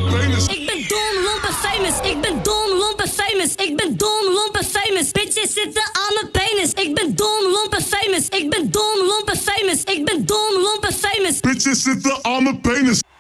penis. Ik ben dom, lomp en famous. Ik ben dom, lomp en famous. Ik ben dom, lomp en famous. Bitches zitten aan mijn penis. Ik ben dom, lomp en famous. Ik ben dom, lomp en famous. Ik ben dom, lomp en famous. Bitches zitten aan mijn penis.